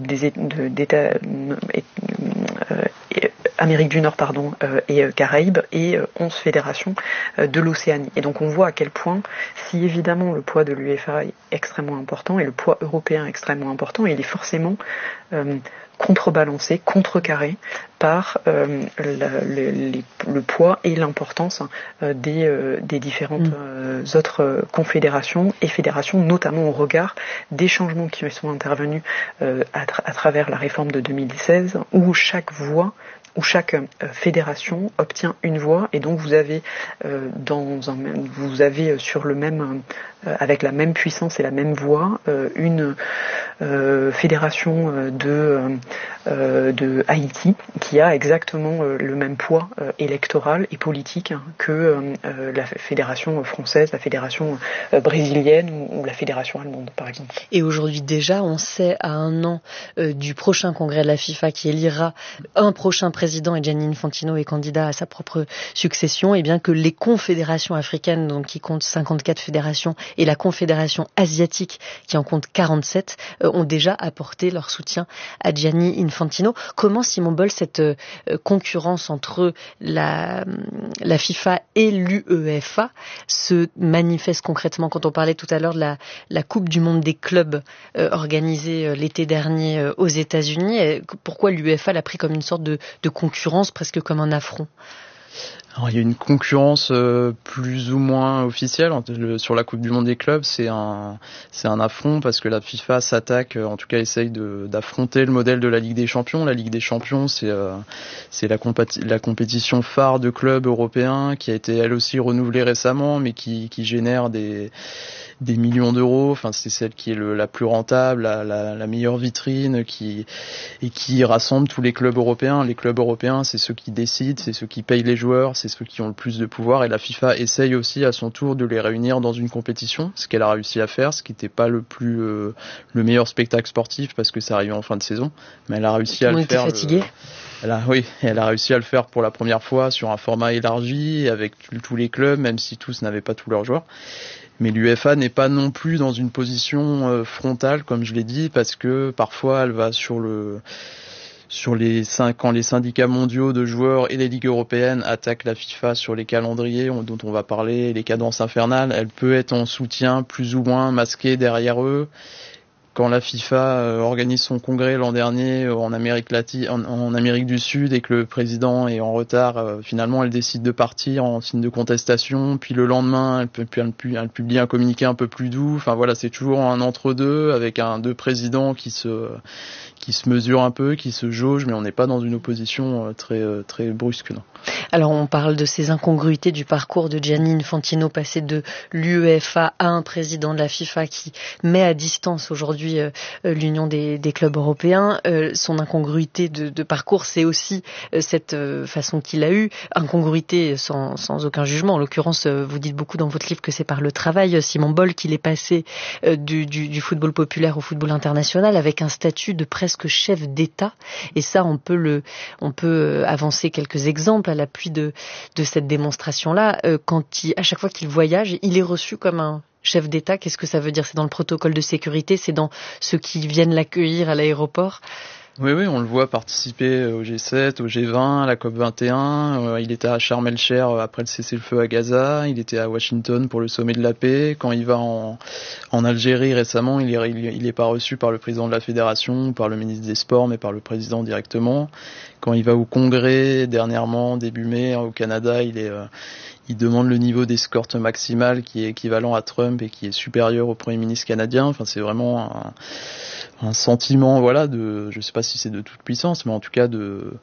d'États Amérique du Nord et Caraïbes et 11 fédérations de l'Océanie. Et donc on voit à quel point, si évidemment le poids de l'UEFA est extrêmement important et le poids européen est extrêmement important, il est forcément contrebalancé, contrecarré par le poids et l'importance des différentes autres confédérations et fédérations, notamment au regard des changements qui sont intervenus à travers la réforme de 2016, où chaque fédération obtient une voix, et donc vous avez sur le même avec la même puissance et la même voix une fédération de Haïti qui a exactement le même poids électoral et politique que la fédération française, la fédération brésilienne ou la fédération allemande par exemple. Et aujourd'hui déjà, on sait à un an du prochain congrès de la FIFA qui élira un prochain président, et Gianni Infantino est candidat à sa propre succession, et bien que les confédérations africaines, donc qui comptent 54 fédérations, et la confédération asiatique qui en compte 47, ont déjà apporté leur soutien à Gianni Infantino. Comment, Simon Boll, cette concurrence entre la FIFA et l'UEFA se manifeste concrètement? Quand on parlait tout à l'heure de la Coupe du monde des clubs organisée l'été dernier aux États-Unis, pourquoi l'UEFA l'a pris comme une sorte de concurrence, presque comme un affront? Alors, il y a une concurrence plus ou moins officielle sur la Coupe du monde des clubs. C'est un affront parce que la FIFA s'attaque, en tout cas essaye d'affronter le modèle de la Ligue des Champions. La Ligue des Champions, c'est la compétition phare de clubs européens qui a été elle aussi renouvelée récemment, mais qui génère des millions d'euros. Enfin, c'est celle qui est la plus rentable, la meilleure vitrine, qui rassemble tous les clubs européens. Les clubs européens, c'est ceux qui décident, c'est ceux qui payent les joueurs, c'est ceux qui ont le plus de pouvoir, et la FIFA essaye aussi à son tour de les réunir dans une compétition, ce qu'elle a réussi à faire, ce qui n'était pas le meilleur spectacle sportif parce que ça arrivait en fin de saison, mais elle a réussi à le faire. On était fatigué. Elle a réussi à le faire pour la première fois sur un format élargi avec tous les clubs, même si tous n'avaient pas tous leurs joueurs. Mais l'UEFA n'est pas non plus dans une position frontale, comme je l'ai dit, parce que parfois elle va quand les syndicats mondiaux de joueurs et les ligues européennes attaquent la FIFA sur les calendriers dont on va parler, les cadences infernales, elle peut être en soutien plus ou moins masqué derrière eux. Quand la FIFA organise son congrès l'an dernier en Amérique latine, en Amérique du Sud, et que le président est en retard, finalement elle décide de partir en signe de contestation, puis le lendemain elle publie un communiqué un peu plus doux. Enfin voilà, c'est toujours un entre-deux avec deux présidents qui se mesurent un peu, qui se jaugent, mais on n'est pas dans une opposition très brusque, non. Alors on parle de ces incongruités du parcours de Gianni Infantino, passé de l'UEFA à un président de la FIFA qui met à distance aujourd'hui l'union des clubs européens. Son incongruité de parcours, c'est aussi cette façon qu'il a eue, incongruité sans aucun jugement. En l'occurrence, vous dites beaucoup dans votre livre que c'est par le travail, Simon Boll, qu'il est passé du football populaire au football international avec un statut de presque chef d'État. Et ça, on peut avancer quelques exemples à l'appui de cette démonstration-là. À chaque fois qu'il voyage, il est reçu comme un chef d'État. Qu'est-ce que ça veut dire? C'est dans le protocole de sécurité, c'est dans ceux qui viennent l'accueillir à l'aéroport? Oui, on le voit participer au G7, au G20, à la COP21. Il était à Sharm el-Sheikh après le cessez-le-feu à Gaza. Il était à Washington pour le sommet de la paix. Quand il va en Algérie récemment, il est pas reçu par le président de la fédération, par le ministre des Sports, mais par le président directement. Quand il va au Congrès dernièrement, début mai, au Canada, il demande le niveau d'escorte maximale qui est équivalent à Trump et qui est supérieur au Premier ministre canadien. Enfin, c'est vraiment un sentiment, voilà, je sais pas si c'est de toute puissance, mais en tout cas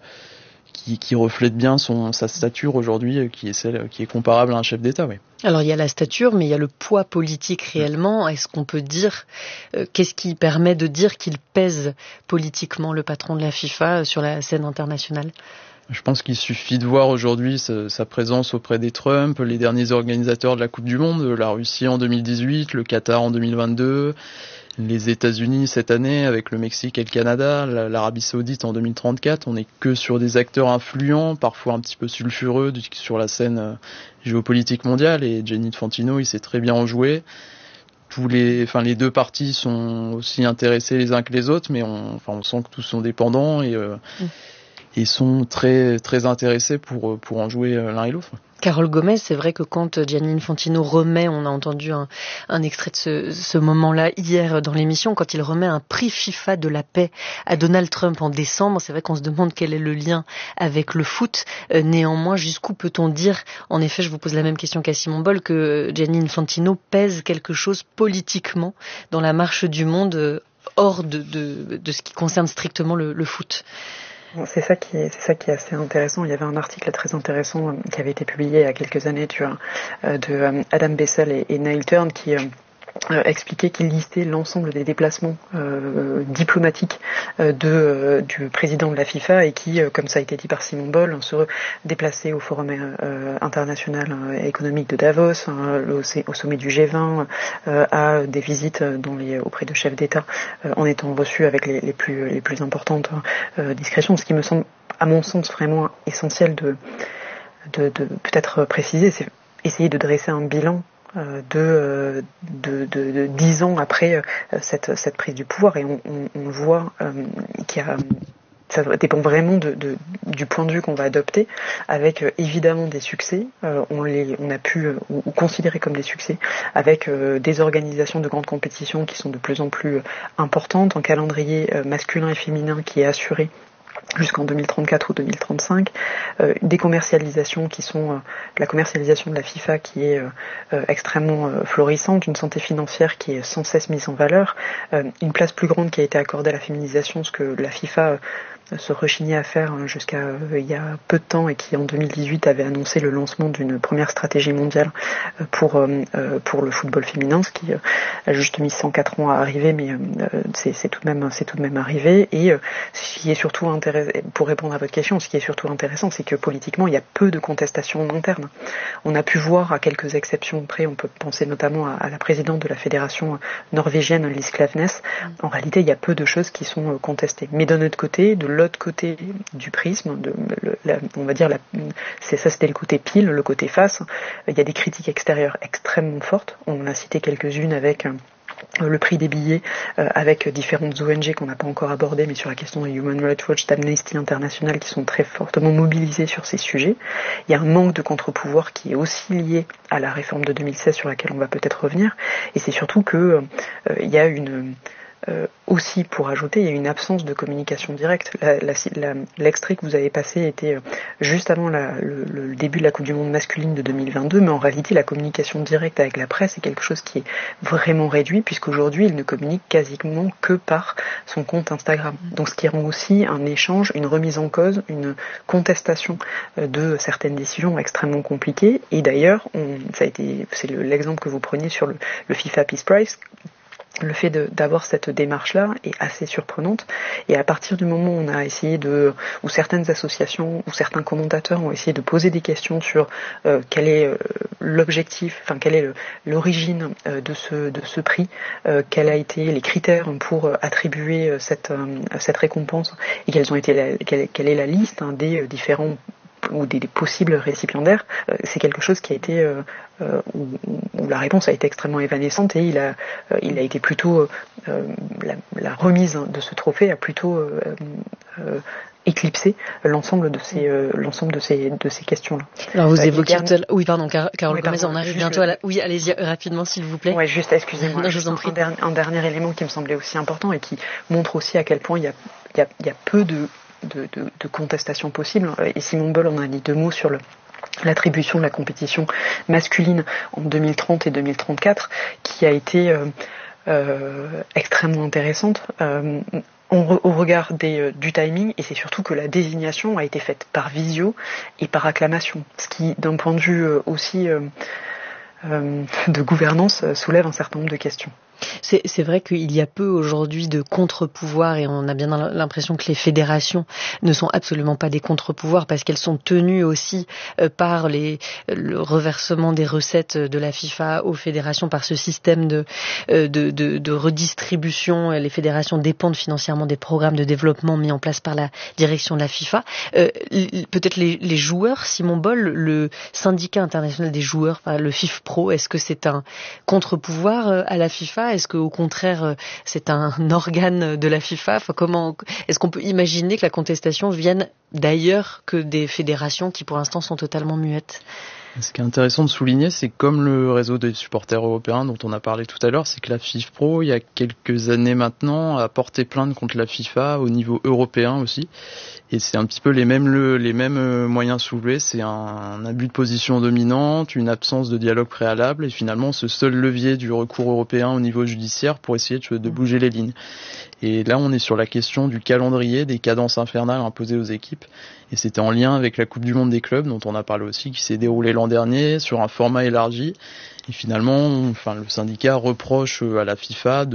qui reflète bien sa stature aujourd'hui, qui est comparable à un chef d'État, oui. Alors il y a la stature, mais il y a le poids politique réellement. Est-ce qu'on peut dire, qu'est-ce qui permet de dire qu'il pèse politiquement, le patron de la FIFA, sur la scène internationale? Je pense qu'il suffit de voir aujourd'hui sa présence auprès des Trump, les derniers organisateurs de la Coupe du Monde, la Russie en 2018, le Qatar en 2022, les États-Unis cette année avec le Mexique et le Canada, l'Arabie Saoudite en 2034. On n'est que sur des acteurs influents, parfois un petit peu sulfureux sur la scène géopolitique mondiale, et Gianni Infantino, il sait très bien en jouer. les deux parties sont aussi intéressés les uns que les autres, mais on sent que tous sont dépendants et sont très très intéressés pour en jouer l'un et l'autre. Carole Gomez, c'est vrai que quand Gianni Infantino remet, on a entendu un extrait de ce moment-là hier dans l'émission, quand il remet un prix FIFA de la paix à Donald Trump en décembre, c'est vrai qu'on se demande quel est le lien avec le foot. Néanmoins, jusqu'où peut-on dire, en effet, je vous pose la même question qu'à Simon Boll, que Gianni Infantino pèse quelque chose politiquement dans la marche du monde hors de ce qui concerne strictement le foot? C'est ça qui est assez intéressant. Il y avait un article très intéressant qui avait été publié il y a quelques années, de Adam Bessel et Neil Turn qui expliquait qu'il listait l'ensemble des déplacements diplomatiques du président de la FIFA et qui, comme ça a été dit par Simon Boll, se déplaçait au Forum international économique de Davos, au sommet du G20, à des visites auprès de chefs d'État, en étant reçu avec les plus importantes discrétions. Ce qui me semble, à mon sens, vraiment essentiel de peut-être préciser, c'est essayer de dresser un bilan de 10 ans après cette prise du pouvoir, et on voit ça dépend vraiment du point de vue qu'on va adopter, avec évidemment des succès, on a pu ou considérer comme des succès, avec des organisations de grandes compétitions qui sont de plus en plus importantes, un calendrier masculin et féminin qui est assuré jusqu'en 2034 ou 2035, des commercialisations qui sont la commercialisation de la FIFA qui est extrêmement florissante, une santé financière qui est sans cesse mise en valeur, une place plus grande qui a été accordée à la féminisation, ce que la FIFA se rechignait à faire jusqu'à il y a peu de temps, et qui en 2018 avait annoncé le lancement d'une première stratégie mondiale pour le football féminin, ce qui a juste mis 104 ans à arriver, mais c'est tout de même arrivé. Et ce qui est surtout intéressant, pour répondre à votre question, ce qui est surtout intéressant, c'est que politiquement il y a peu de contestations internes. On a pu voir, à quelques exceptions près, on peut penser notamment à la présidente de la fédération norvégienne, Lise Klaveness. En réalité, il y a peu de choses qui sont contestées. Mais d'un autre côté, de l'autre côté du prisme, on va dire, c'était le côté pile, le côté face, il y a des critiques extérieures extrêmement fortes. On en a cité quelques-unes avec le prix des billets, avec différentes ONG qu'on n'a pas encore abordées, mais sur la question de Human Rights Watch, d'Amnesty International, qui sont très fortement mobilisées sur ces sujets. Il y a un manque de contre-pouvoir qui est aussi lié à la réforme de 2016, sur laquelle on va peut-être revenir, et c'est surtout que il y a aussi, pour ajouter, il y a une absence de communication directe. L'extrait que vous avez passé était juste avant le début de la Coupe du Monde masculine de 2022, mais en réalité, la communication directe avec la presse est quelque chose qui est vraiment réduit, puisqu'aujourd'hui, il ne communique quasiment que par son compte Instagram. Donc, ce qui rend aussi un échange, une remise en cause, une contestation de certaines décisions extrêmement compliquées. Et d'ailleurs, c'est l'exemple que vous preniez sur le FIFA Peace Prize. Le fait d'avoir cette démarche-là est assez surprenante, et à partir du moment où on a essayé ou certaines associations ou certains commentateurs ont essayé de poser des questions sur quel est l'objectif, quelle est l'origine de ce prix, quels a été les critères pour attribuer cette récompense, et quelle est la liste des différents ou des possibles récipiendaires, c'est quelque chose qui a été où la réponse a été extrêmement évanescente, et il a été plutôt la remise de ce trophée a plutôt éclipser l'ensemble de ces questions-là. Alors vous évoquiez oui, pardon, Carole Gomez, on arrive bientôt Oui, allez-y rapidement, s'il vous plaît. Oui, juste, excusez-moi. Non, je vous en prie. Un dernier élément qui me semblait aussi important et qui montre aussi à quel point il y a peu de contestation possible. Et Simon Boll en a dit deux mots sur l'attribution de la compétition masculine en 2030 et 2034, qui a été extrêmement intéressante au regard du timing, et c'est surtout que la désignation a été faite par visio et par acclamation, ce qui, d'un point de vue aussi de gouvernance, soulève un certain nombre de questions. C'est vrai qu'il y a peu aujourd'hui de contre-pouvoirs et on a bien l'impression que les fédérations ne sont absolument pas des contre-pouvoirs parce qu'elles sont tenues aussi par le reversement des recettes de la FIFA aux fédérations par ce système de redistribution. Les fédérations dépendent financièrement des programmes de développement mis en place par la direction de la FIFA. Peut-être les joueurs, Simon Boll, le syndicat international des joueurs, le FIFPro, est-ce que c'est un contre-pouvoir à la FIFA ? Est-ce qu'au contraire, c'est un organe de la FIFA ? Est-ce qu'on peut imaginer que la contestation vienne d'ailleurs que des fédérations qui pour l'instant sont totalement muettes ? Ce qui est intéressant de souligner, c'est comme le réseau des supporters européens dont on a parlé tout à l'heure, c'est que la FIFPro, il y a quelques années maintenant, a porté plainte contre la FIFA au niveau européen aussi. Et c'est un petit peu les mêmes moyens soulevés. C'est un abus de position dominante, une absence de dialogue préalable et finalement ce seul levier du recours européen au niveau judiciaire pour essayer de bouger les lignes. Et là, on est sur la question du calendrier, des cadences infernales imposées aux équipes. Et c'était en lien avec la Coupe du Monde des clubs, dont on a parlé aussi, qui s'est déroulée l'an dernier sur un format élargi. Et finalement, le syndicat reproche à la FIFA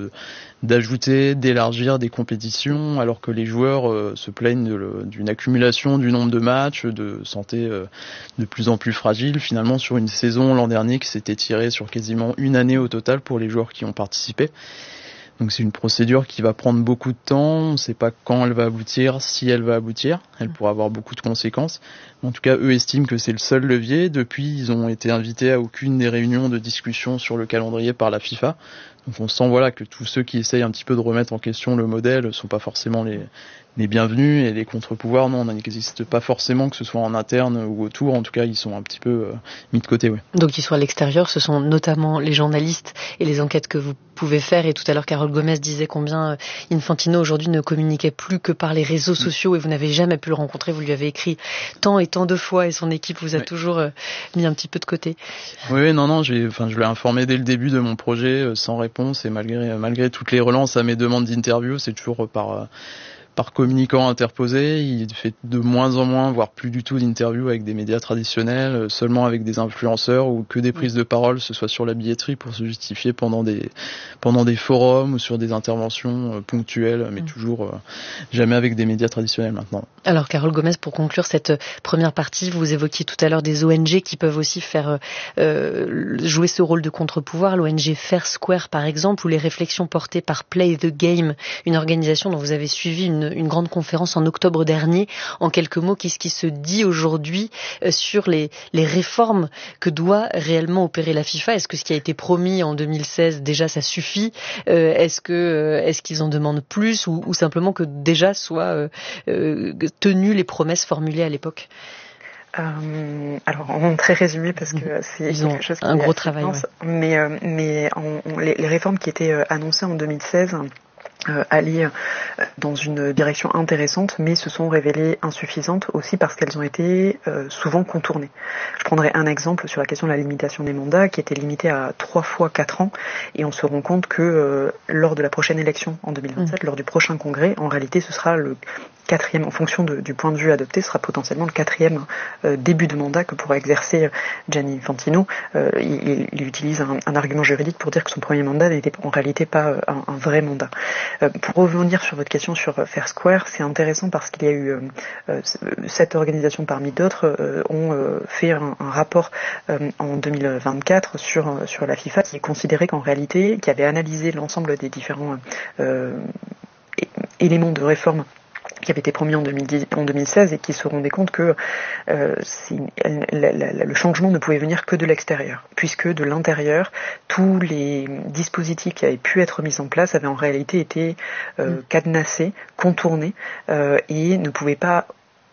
d'ajouter, d'élargir des compétitions, alors que les joueurs se plaignent d'une accumulation du nombre de matchs, de santé de plus en plus fragile. Finalement, sur une saison l'an dernier qui s'était tirée sur quasiment une année au total pour les joueurs qui ont participé. Donc c'est une procédure qui va prendre beaucoup de temps, on ne sait pas quand elle va aboutir, si elle va aboutir, elle pourra avoir beaucoup de conséquences. En tout cas, eux estiment que c'est le seul levier. Depuis, ils ont été invités à aucune des réunions de discussion sur le calendrier par la FIFA. Donc on sent que tous ceux qui essayent un petit peu de remettre en question le modèle sont pas forcément les bienvenus, et les contre-pouvoirs, non, n'existent pas forcément, que ce soit en interne ou autour. En tout cas, ils sont un petit peu mis de côté. Oui. Donc qu'ils soient à l'extérieur, ce sont notamment les journalistes et les enquêtes que vous pouvez faire. Et tout à l'heure, Carole Gomez disait combien Infantino aujourd'hui ne communiquait plus que par les réseaux sociaux et vous n'avez jamais pu le rencontrer. Vous lui avez écrit tant et tant de fois et son équipe vous a toujours mis un petit peu de côté. Oui, non, je l'ai informé dès le début de mon projet sans réponse, et malgré toutes les relances à mes demandes d'interview, c'est toujours par communicant interposé. Il fait de moins en moins, voire plus du tout d'interviews avec des médias traditionnels, seulement avec des influenceurs ou que des prises de parole, ce soit sur la billetterie pour se justifier pendant des forums ou sur des interventions ponctuelles, mais toujours jamais avec des médias traditionnels maintenant. Alors Carole Gomez, pour conclure cette première partie, vous évoquiez tout à l'heure des ONG qui peuvent aussi faire jouer ce rôle de contre-pouvoir, l'ONG Fair Square par exemple, ou les réflexions portées par Play the Game, une organisation dont vous avez suivi une grande conférence en octobre dernier. En quelques mots, qu'est-ce qui se dit aujourd'hui sur les réformes que doit réellement opérer la FIFA ? Est-ce que ce qui a été promis en 2016, déjà ça suffit ? Est-ce qu'ils en demandent plus ou simplement que déjà soient tenues les promesses formulées à l'époque ? Alors en très résumé parce que c'est quelque chose qui un gros travail. Mais les réformes qui étaient annoncées en 2016 allaient dans une direction intéressante, mais se sont révélées insuffisantes aussi parce qu'elles ont été souvent contournées. Je prendrai un exemple sur la question de la limitation des mandats, qui était limitée à 3 fois 4 ans, et on se rend compte que lors de la prochaine élection en 2027, lors du prochain congrès, en réalité ce sera le 4e, en fonction du point de vue adopté, ce sera potentiellement le 4e début de mandat que pourra exercer Gianni Infantino. Il utilise un argument juridique pour dire que son premier mandat n'était en réalité pas un vrai mandat. Pour revenir sur votre question sur Fair Square, c'est intéressant parce qu'il y a eu cette organisation parmi d'autres ont fait un rapport en 2024 sur la FIFA, qui considérait qu'en réalité, qui avait analysé l'ensemble des différents éléments de réforme qui avaient été promis en 2016 et qui se rendaient compte que le changement ne pouvait venir que de l'extérieur, puisque de l'intérieur, tous les dispositifs qui avaient pu être mis en place avaient en réalité été cadenassés, contournés et ne pouvaient pas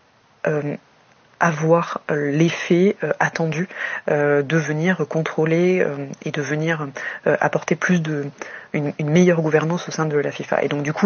avoir l'effet attendu de venir contrôler et de venir apporter plus une meilleure gouvernance au sein de la FIFA. Et donc du coup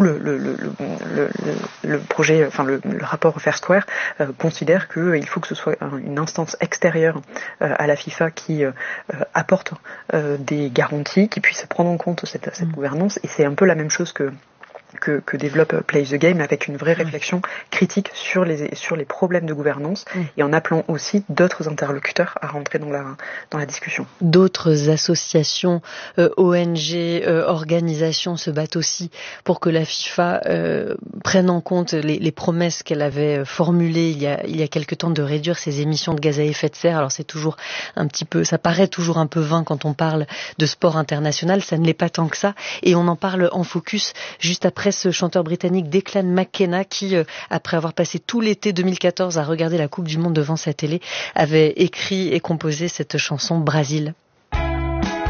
le projet, enfin le rapport Fair Square considère qu'il faut que ce soit une instance extérieure à la FIFA qui apporte des garanties, qui puisse prendre en compte cette gouvernance. Et c'est un peu la même chose que que développe Play the Game, avec une vraie réflexion critique sur les problèmes de gouvernance et en appelant aussi d'autres interlocuteurs à rentrer dans la discussion. D'autres associations, ONG, organisations se battent aussi pour que la FIFA prenne en compte les promesses qu'elle avait formulées il y a quelque temps de réduire ses émissions de gaz à effet de serre. Alors c'est toujours ça paraît toujours un peu vain quand on parle de sport international, ça ne l'est pas tant que ça, et on en parle en focus juste après ce chanteur britannique Declan McKenna qui, après avoir passé tout l'été 2014 à regarder la Coupe du Monde devant sa télé, avait écrit et composé cette chanson Brasil.